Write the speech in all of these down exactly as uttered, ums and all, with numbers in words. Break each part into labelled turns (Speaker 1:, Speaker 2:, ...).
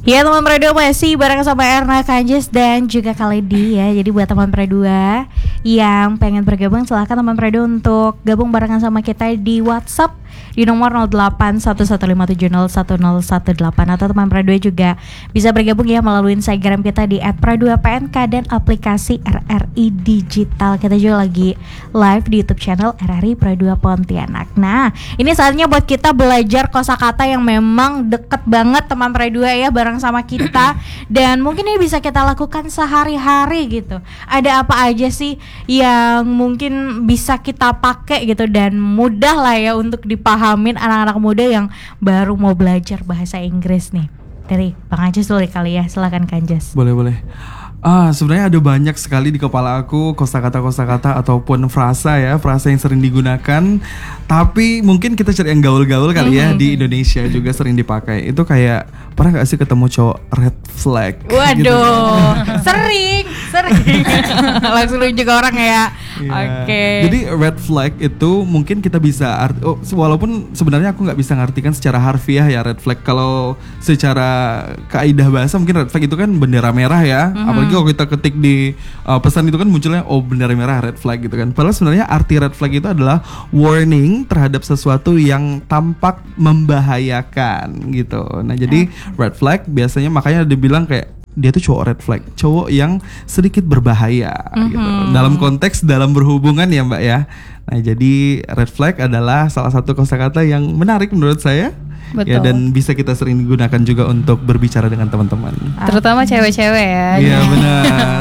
Speaker 1: Ya teman Pro dua masih bareng sama Erna, Kanjes dan juga Kaledi ya. Jadi buat teman Pro dua yang pengen bergabung, silahkan teman Pro dua untuk gabung barengan sama kita di WhatsApp di nomor nol delapan satu satu lima tujuh nol satu nol satu delapan, atau teman Pro dua juga bisa bergabung ya melalui Instagram kita di et pro dua p n k dan aplikasi R R I Digital. Kita juga lagi live di YouTube channel R R I Pro dua Pontianak. Nah, ini saatnya buat kita belajar kosakata yang memang deket banget teman Pro dua ya, bareng sama kita dan mungkin ini bisa kita lakukan sehari-hari gitu. Ada apa aja sih yang mungkin bisa kita pakai gitu dan mudah lah ya untuk dipahamin anak-anak muda yang baru mau belajar bahasa Inggris nih. Dari Bang Anjas dulu kali ya, silakan Kanjas.
Speaker 2: Boleh boleh. Ah, sebenarnya ada banyak sekali di kepala aku kosakata-kosakata ataupun frasa ya, frasa yang sering digunakan. Tapi mungkin kita cari yang gaul-gaul kali ya, mm-hmm. di Indonesia juga sering dipakai. Itu kayak, pernah gak sih ketemu cowok red flag?
Speaker 1: Waduh, gitu. sering, sering. Langsung nunjuk orang ya.
Speaker 2: Yeah.
Speaker 1: Oke. Okay.
Speaker 2: Jadi red flag itu mungkin kita bisa art- oh, walaupun sebenarnya aku nggak bisa ngartikan secara harfiah ya red flag. Kalau secara kaidah bahasa mungkin red flag itu kan bendera merah ya. Mm-hmm. Apalagi kalau kita ketik di uh, pesan itu kan munculnya oh bendera merah red flag gitu kan. Padahal sebenarnya arti red flag itu adalah warning terhadap sesuatu yang tampak membahayakan gitu. Nah jadi okay. red flag biasanya makanya dibilang kayak dia tuh cowok red flag, cowok yang sedikit berbahaya mm-hmm. gitu. Dalam konteks dalam berhubungan ya Mbak ya. Nah jadi red flag adalah salah satu kosakata yang menarik menurut saya. Betul. Ya dan bisa kita sering gunakan juga untuk berbicara dengan teman-teman.
Speaker 3: Terutama cewek-cewek ya.
Speaker 2: Iya benar.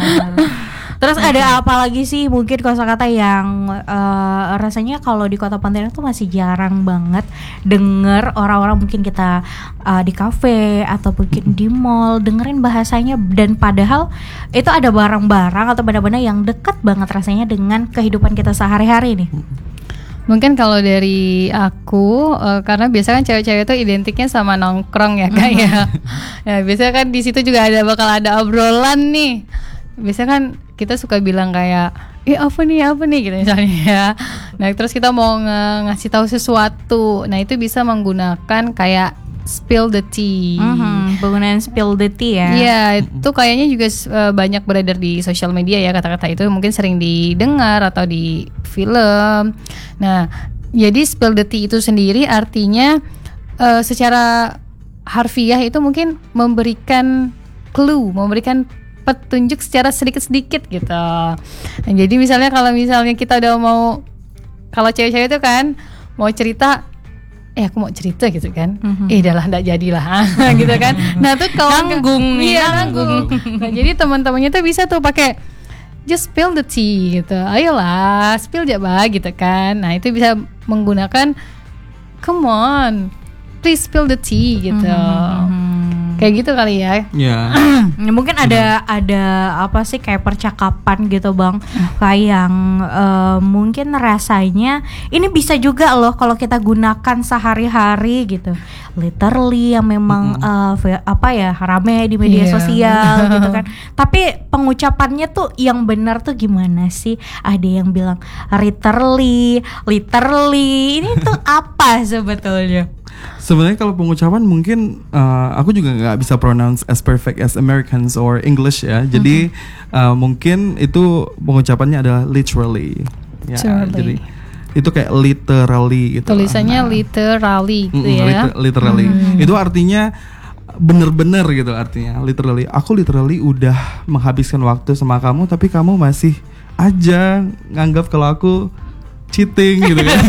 Speaker 1: Terus ada apa lagi sih mungkin kosakata yang uh, rasanya kalau di Kota Pontianak tuh masih jarang banget denger orang-orang mungkin kita uh, di kafe atau mungkin di mall dengerin bahasanya, dan padahal itu ada barang-barang atau benda-benda yang dekat banget rasanya dengan kehidupan kita sehari-hari nih.
Speaker 3: Mungkin kalau dari aku uh, karena biasanya kan cewek-cewek itu identiknya sama nongkrong ya Kak ya. Ya biasanya kan di situ juga ada bakal ada obrolan nih. Biasanya kan kita suka bilang kayak, "Eh apa nih, apa nih?" gitu misalnya ya. Nah, terus kita mau nge- ngasih tahu sesuatu. Nah, itu bisa menggunakan kayak spill the tea.
Speaker 1: Mm-hmm, penggunaan spill the tea ya.
Speaker 3: Iya, itu kayaknya juga uh, banyak beredar di sosial media ya, kata-kata itu mungkin sering didengar atau di film. Nah, jadi spill the tea itu sendiri artinya uh, secara harfiah itu mungkin memberikan clue, memberikan petunjuk secara sedikit-sedikit gitu. Nah, jadi misalnya kalau misalnya kita udah mau, kalau cewek-cewek itu kan mau cerita, eh aku mau cerita gitu kan, mm-hmm. eh dah lah nggak jadilah gitu kan. Nah tuh kalau
Speaker 1: nanggung,
Speaker 3: iya nanggung. Nah jadi teman-temannya tuh bisa tuh pakai just spill the tea gitu, ayolah spill aja gitu kan. Nah itu bisa menggunakan come on please spill the tea gitu. Mm-hmm. Kayak gitu kali ya.
Speaker 2: Iya.
Speaker 1: Yeah. Mungkin ada ada apa sih kayak percakapan gitu Bang, kayak yang uh, mungkin rasanya ini bisa juga loh kalau kita gunakan sehari-hari gitu. Literally yang memang uh, apa ya rame di media yeah. sosial gitu kan. Tapi pengucapannya tuh yang benar tuh gimana sih? Ada yang bilang literally, literally. Ini tuh apa sebetulnya?
Speaker 2: Sebenarnya kalau pengucapan mungkin uh, aku juga nggak bisa pronounce as perfect as Americans or English ya. Jadi mm-hmm. uh, mungkin itu pengucapannya adalah literally. Ya, jadi itu kayak literally gitu.
Speaker 3: Tulisannya nah. literally gitu ya.
Speaker 2: Liter- literally. Mm-hmm. Itu artinya bener-bener gitu artinya. Literally. Aku literally udah menghabiskan waktu sama kamu tapi kamu masih aja nganggap kalau aku cheating gitu kan.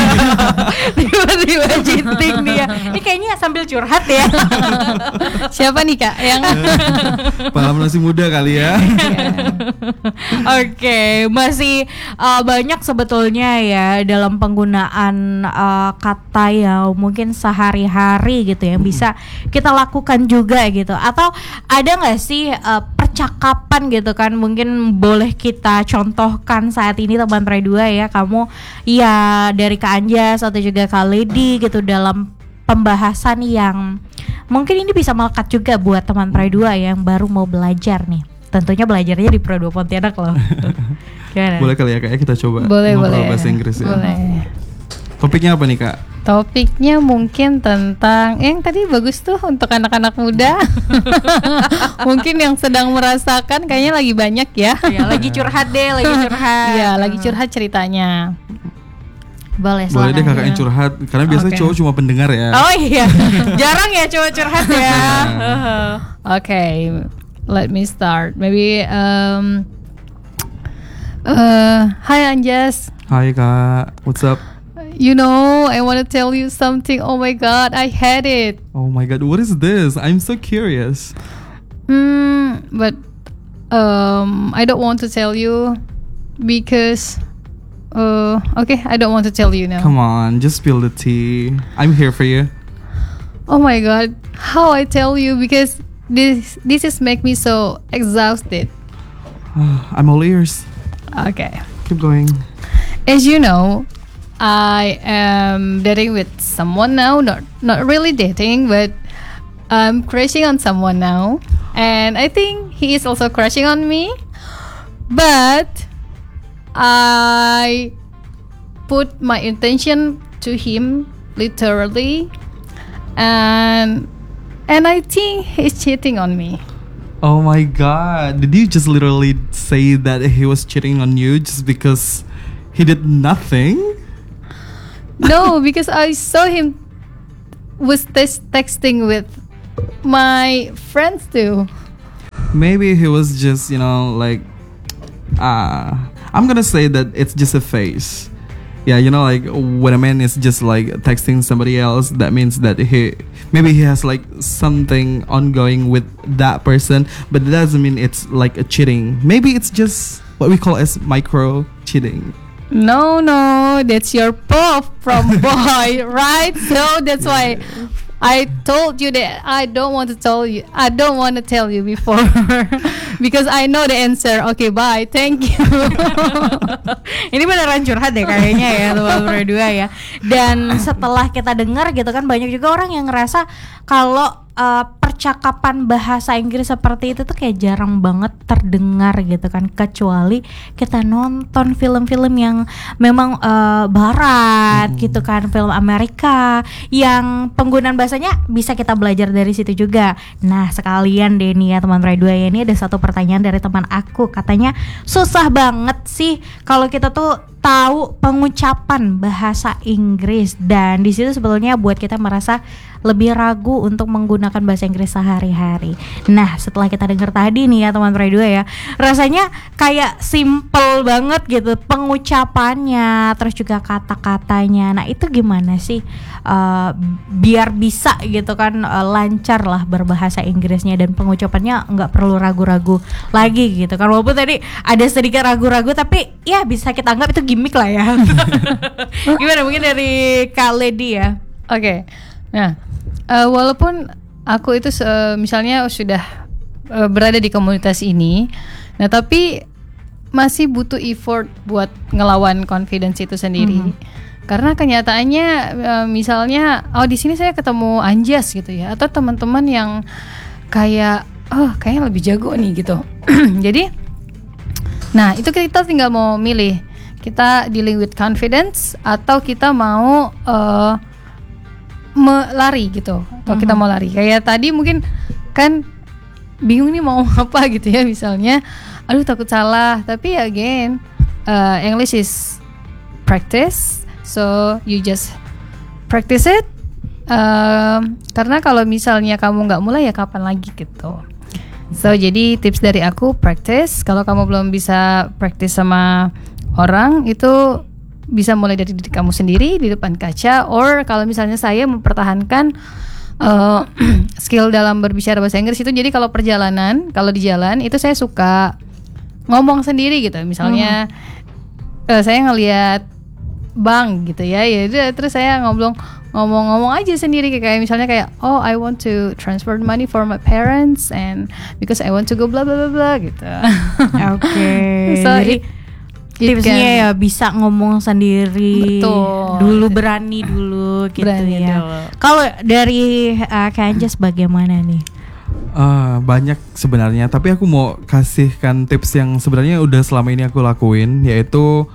Speaker 1: Tiba-tiba cheating nih ya. Ini kayaknya sambil curhat ya.
Speaker 3: Siapa nih Kak yang
Speaker 2: pengalaman masih muda kali ya.
Speaker 1: Oke, okay, masih uh, banyak sebetulnya ya dalam penggunaan uh, kata yang mungkin sehari-hari gitu yang bisa kita lakukan juga gitu. Atau ada nggak sih uh, percakapan gitu kan, mungkin boleh kita contohkan saat ini teman Pro dua ya, kamu ya dari Kak Anjas atau juga Kak Lady gitu dalam pembahasan yang mungkin ini bisa melekat juga buat teman Pro dua yang baru mau belajar nih. Tentunya belajarnya di Pro dua Pontianak loh.
Speaker 2: Boleh kali ya kayak kita coba
Speaker 3: boleh,
Speaker 2: ngobrol
Speaker 3: boleh.
Speaker 2: bahasa Inggris ya.
Speaker 3: Boleh.
Speaker 2: Topiknya apa nih Kak?
Speaker 3: Topiknya mungkin tentang yang tadi bagus tuh untuk anak-anak muda. Mungkin yang sedang merasakan kayaknya lagi banyak ya.
Speaker 1: Ya, lagi curhat deh, lagi curhat.
Speaker 3: Iya, lagi curhat ceritanya.
Speaker 1: Boleh,
Speaker 2: Boleh deh
Speaker 1: silakan.
Speaker 2: kakak yang curhat. Karena biasanya
Speaker 3: Oke.
Speaker 2: cowok cuma pendengar ya.
Speaker 1: Oh iya, jarang ya cowok curhat ya.
Speaker 3: Oke, let me start. Maybe um uh hi Anjas.
Speaker 2: Hai Kak, what's up?
Speaker 3: You know, I want to tell you something. Oh my god, I had it.
Speaker 2: Oh my god, what is this? I'm so curious.
Speaker 3: Hmm, but um, I don't want to tell you because uh, okay, I don't want to tell you now.
Speaker 2: Come on, just spill the tea. I'm here for you.
Speaker 3: Oh my god, how I tell you because this this is make me so exhausted.
Speaker 2: I'm all ears.
Speaker 3: Okay,
Speaker 2: Keep going.
Speaker 3: as you know, I am dating with someone now. Not not really dating, but I'm crushing on someone now, and I think he is also crushing on me. But I put my intention to him literally, and and I think he's cheating on me.
Speaker 2: Oh my god, did you just literally say that he was cheating on you just because he did nothing?
Speaker 3: No, because I saw him was tes- texting with my friends too.
Speaker 2: Maybe he was just, you know, like, uh, I'm gonna say that it's just a phase. Yeah, you know, like when a man is just like texting somebody else, that means that he maybe he has like something ongoing with that person, but it doesn't mean it's like a cheating. Maybe it's just what we call as micro cheating.
Speaker 3: No, no, that's your proof from boy, right? So that's why I told you that I don't want to tell you. I don't want to tell you before because I know the answer. Okay, bye. Thank you.
Speaker 1: Ini beneran curhat deh kayaknya ya teman berdua ya. Dan setelah kita dengar gitu kan banyak juga orang yang ngerasa kalau uh, percakapan bahasa Inggris seperti itu tuh kayak jarang banget terdengar gitu kan, kecuali kita nonton film-film yang memang uh, barat
Speaker 2: Hmm.
Speaker 1: gitu kan, film Amerika yang penggunaan bahasanya bisa kita belajar dari situ juga. Nah sekalian deh nih ya teman berdua ya, ini ada satu pertanyaan dari teman aku, katanya susah banget sih kalau kita tuh tahu pengucapan bahasa Inggris, dan di situ sebetulnya buat kita merasa lebih ragu untuk menggunakan bahasa Inggris sehari-hari. Nah setelah kita dengar tadi nih ya teman berdua ya, rasanya kayak simple banget gitu pengucapannya, terus juga kata-katanya. Nah itu gimana sih uh, biar bisa gitu kan uh, lancar lah berbahasa Inggrisnya dan pengucapannya nggak perlu ragu-ragu lagi gitu kan, walaupun tadi ada sedikit ragu-ragu tapi ya bisa kita anggap itu gimmick lah ya. Gimana mungkin dari Kak Lady ya?
Speaker 3: Oke, okay. Nah, uh, walaupun aku itu uh, misalnya sudah uh, berada di komunitas ini, nah tapi masih butuh effort buat ngelawan confidence itu sendiri.
Speaker 1: Mhm.
Speaker 3: Karena kenyataannya, uh, misalnya, oh di sini saya ketemu Anjas gitu ya, atau teman-teman yang kayak, oh kayaknya lebih jago nih gitu. Jadi, nah itu kita tinggal mau milih. Kita dealing with confidence atau kita mau uh, melari gitu, atau kita mau lari. Kayak tadi mungkin kan bingung nih mau apa gitu ya, misalnya, aduh takut salah. Tapi again, uh, English is practice, so you just practice it. Um, karena kalau misalnya kamu nggak mulai ya kapan lagi gitu. So jadi tips dari aku, practice. Kalau kamu belum bisa practice sama orang, itu bisa mulai dari diri kamu sendiri di depan kaca, or kalau misalnya saya mempertahankan uh, skill dalam berbicara bahasa Inggris itu, jadi kalau perjalanan, kalau di jalan itu saya suka ngomong sendiri gitu, misalnya hmm. uh, saya ngelihat bank gitu ya, ya udah, terus saya ngobrol ngomong-ngomong aja sendiri, kayak misalnya kayak, oh I want to transfer money for my parents and because I want to go bla bla bla bla gitu.
Speaker 1: Oke. Okay.
Speaker 3: So
Speaker 1: Jadi
Speaker 3: it, it
Speaker 1: tipsnya
Speaker 3: can-
Speaker 1: ya bisa ngomong sendiri.
Speaker 3: Betul.
Speaker 1: Dulu berani dulu gitu
Speaker 3: Berani
Speaker 1: ya.
Speaker 3: dulu.
Speaker 1: Kalau dari uh, Kanjas bagaimana nih?
Speaker 2: Ah, banyak sebenarnya, tapi aku mau kasihkan tips yang sebenarnya udah selama ini aku lakuin, yaitu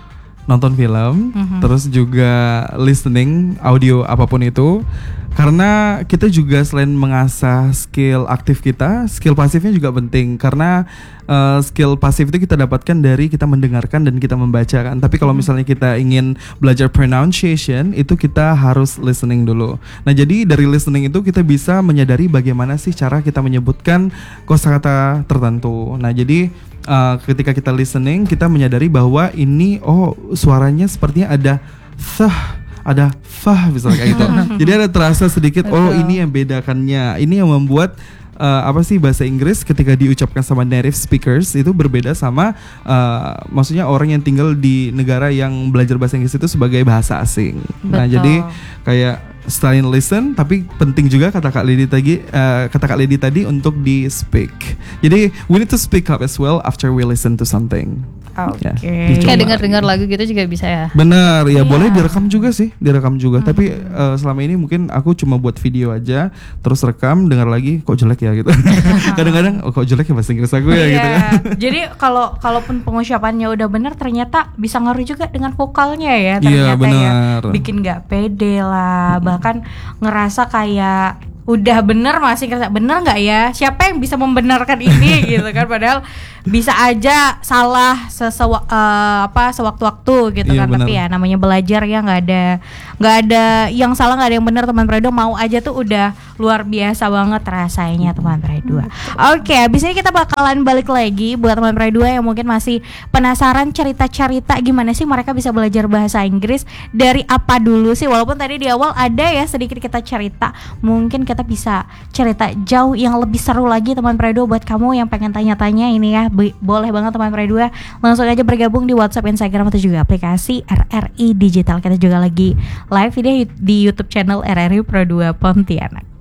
Speaker 2: nonton film,
Speaker 1: Mhm.
Speaker 2: terus juga listening audio apapun itu. Karena kita juga selain mengasah skill aktif kita, skill pasifnya juga penting. Karena uh, skill pasif itu kita dapatkan dari kita mendengarkan dan kita membaca kan. Tapi kalau misalnya kita ingin belajar pronunciation, itu kita harus listening dulu. Nah, jadi dari listening itu kita bisa menyadari bagaimana sih cara kita menyebutkan kosakata tertentu. Nah, jadi uh, ketika kita listening, kita menyadari bahwa ini oh suaranya sepertinya ada thah, ada fah misalnya kayak gitu. Jadi ada terasa sedikit oh
Speaker 3: Betul.
Speaker 2: ini yang bedakannya. Ini yang membuat uh, apa sih bahasa Inggris ketika diucapkan sama native speakers itu berbeda sama uh, maksudnya orang yang tinggal di negara yang belajar bahasa Inggris itu sebagai bahasa asing. Nah,
Speaker 1: Betul.
Speaker 2: jadi kayak selain listen tapi penting juga kata Kak Lady tadi uh, kata Kak Lady tadi untuk di speak. Jadi we need to speak up as well after we listen to something.
Speaker 1: Oke.
Speaker 2: Ya,
Speaker 3: Kayak
Speaker 2: dicoba.
Speaker 3: dengar-dengar lagu gitu juga bisa ya.
Speaker 2: Benar, ya
Speaker 1: Iya.
Speaker 2: boleh direkam juga sih, direkam juga. Tapi eh, selama ini mungkin aku cuma buat video aja, terus rekam, dengar lagi, kok jelek ya gitu. Kadang-kadang, oh kok jelek ya bahasa Inggris aku ya
Speaker 1: Iya.
Speaker 2: gitu kan.
Speaker 1: Jadi kalau kalaupun pengucapannya udah benar, ternyata bisa ngaruh juga dengan vokalnya ya.
Speaker 2: Iya,
Speaker 1: Ternyata
Speaker 2: benar.
Speaker 1: ya bikin nggak pede lah, bahkan ngerasa kayak udah bener masih ngerasa bener nggak ya? Siapa yang bisa membenarkan ini gitu kan? Padahal bisa aja salah sesewa, eh, apa sewaktu-waktu gitu
Speaker 2: Iya,
Speaker 1: kan.
Speaker 2: benar.
Speaker 1: Tapi ya namanya belajar ya nggak ada nggak ada yang salah nggak ada yang benar teman Predo, mau aja tuh udah luar biasa banget rasanya teman Predo. Oke, abis ini kita bakalan balik lagi buat teman Predo yang mungkin masih penasaran cerita-cerita gimana sih mereka bisa belajar bahasa Inggris dari apa dulu sih, walaupun tadi di awal ada ya sedikit kita cerita, mungkin kita bisa cerita jauh yang lebih seru lagi teman Predo. Buat kamu yang pengen tanya-tanya ini ya, be- boleh banget teman Predo langsung aja bergabung di WhatsApp, Instagram atau juga aplikasi R R I Digital. Kita juga lagi live video di YouTube channel R R I Pro dua Pontianak.